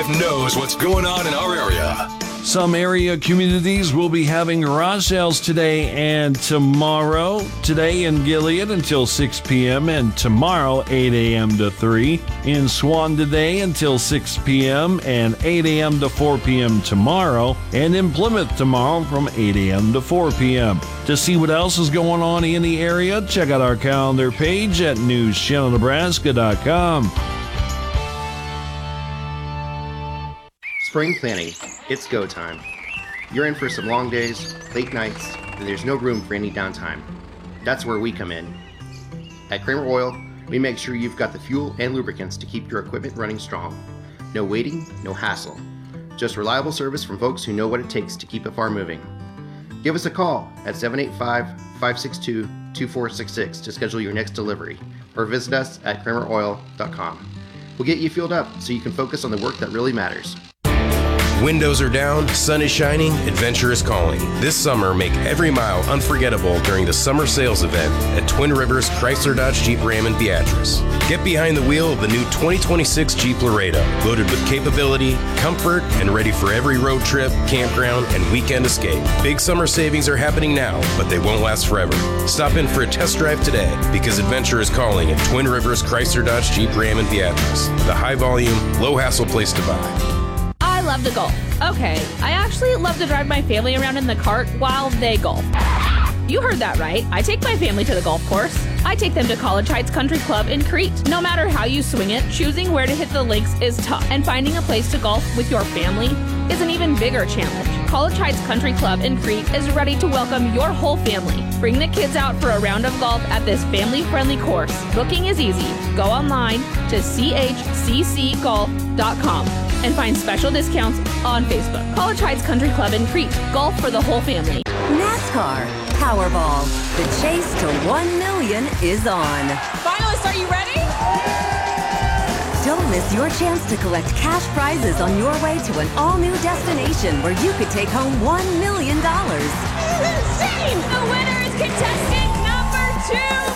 99.5 knows what's going on in our area. Some area communities will be having garage sales today and tomorrow. Today in Gilead until 6 p.m. and tomorrow 8 a.m. to 3. In Swan today until 6 p.m. and 8 a.m. to 4 p.m. tomorrow. And in Plymouth tomorrow from 8 a.m. to 4 p.m. To see what else is going on in the area, check out our calendar page at newschannelnebraska.com. Spring planning, it's go time. You're in for some long days, late nights, and there's no room for any downtime. That's where we come in. At Kramer Oil, we make sure you've got the fuel and lubricants to keep your equipment running strong. No waiting, no hassle. Just reliable service from folks who know what it takes to keep a farm moving. Give us a call at 785-562-2466 to schedule your next delivery, or visit us at krameroil.com. We'll get you fueled up so you can focus on the work that really matters. Windows are down, sun is shining, adventure is calling. This summer, make every mile unforgettable during the summer sales event at Twin Rivers Chrysler Dodge Jeep Ram in Beatrice. Get behind the wheel of the new 2026 Jeep Laredo, loaded with capability, comfort, and ready for every road trip, campground, and weekend escape. Big summer savings are happening now, but they won't last forever. Stop in for a test drive today, because adventure is calling at Twin Rivers Chrysler Dodge Jeep Ram in Beatrice, the high-volume, low-hassle place to buy. I love to golf. Okay, I actually love to drive my family around in the cart while they golf. You heard that right. I take my family to the golf course. I take them to College Heights Country Club in Crete. No matter how you swing it, choosing where to hit the links is tough, and finding a place to golf with your family is an even bigger challenge. College Heights Country Club in Crete is ready to welcome your whole family. Bring the kids out for a round of golf at this family-friendly course. Booking is easy. Go online to chccgolf.com and find special discounts on Facebook. College Heights Country Club in Crete. Golf for the whole family. NASCAR Powerball. The chase to 1 million is on. Finalists, are you ready? Don't miss your chance to collect cash prizes on your way to an all-new destination where you could take home $1 million. This is insane! The winner is contestant number 2!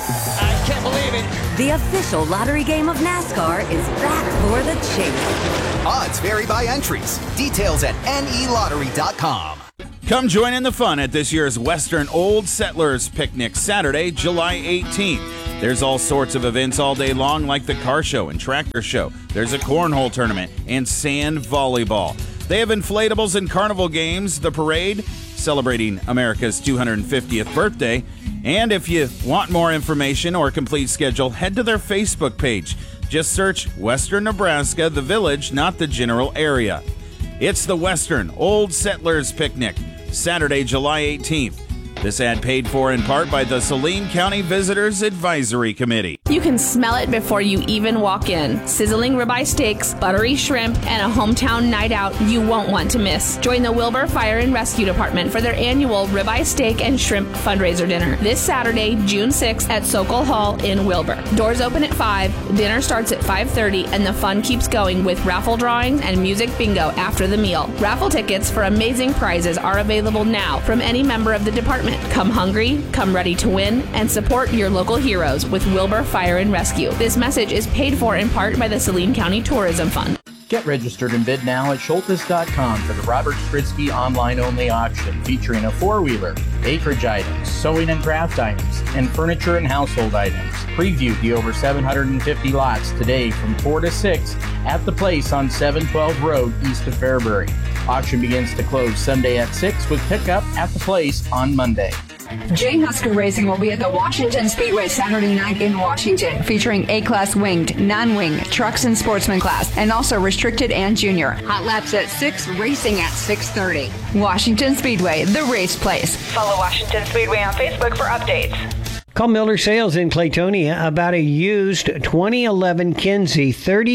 I can't believe it. The official lottery game of NASCAR is back for the chase. Odds vary by entries. Details at nelottery.com. Come join in the fun at this year's Western Old Settlers Picnic, Saturday, July 18th. There's all sorts of events all day long, like the car show and tractor show. There's a cornhole tournament and sand volleyball. They have inflatables and carnival games, the parade, celebrating America's 250th birthday. And if you want more information or complete schedule, head to their Facebook page. Just search Western Nebraska, the village, not the general area. It's the Western Old Settlers Picnic, Saturday, July 18th. This ad paid for in part by the Saline County Visitors Advisory Committee. You can smell it before you even walk in. Sizzling ribeye steaks, buttery shrimp, and a hometown night out you won't want to miss. Join the Wilbur Fire and Rescue Department for their annual ribeye steak and shrimp fundraiser dinner this Saturday, June 6th at Sokol Hall in Wilbur. Doors open at 5, dinner starts at 5:30, and the fun keeps going with raffle drawings and music bingo after the meal. Raffle tickets for amazing prizes are available now from any member of the department. Come hungry, come ready to win, and support your local heroes with Wilbur Fire and Rescue. This message is paid for in part by the Saline County Tourism Fund. Get registered and bid now at Schultes.com for the Robert Stridsky online-only auction featuring a four-wheeler, acreage items, sewing and craft items, and furniture and household items. Preview the over 750 lots today from 4 to 6 at the place on 712 Road east of Fairbury. Auction begins to close Sunday at 6 with pickup at the place on Monday. J. Husker Racing will be at the Washington Speedway Saturday night in Washington, featuring A-Class winged, non-wing, trucks and sportsman class, and also restricted and junior. Hot laps at 6, racing at 6:30. Washington Speedway, the race place. Follow Washington Speedway on Facebook for updates. Call Miller Sales in Claytonia about a used 2011 Kinsey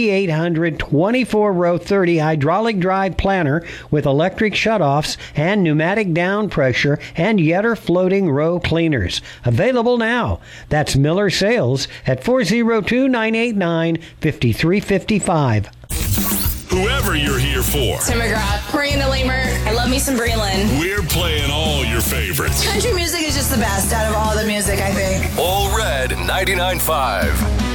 3800 24-row 30 hydraulic drive planter with electric shutoffs and pneumatic down pressure and Yetter floating row cleaners. Available now. That's Miller Sales at 402-989-5355. Whoever you're here for. Tim McGrath, Miranda Lamer. I love me some Breland. We're playing all your favorites. Country music is just the best out of all the music, I think. All Red 99.5.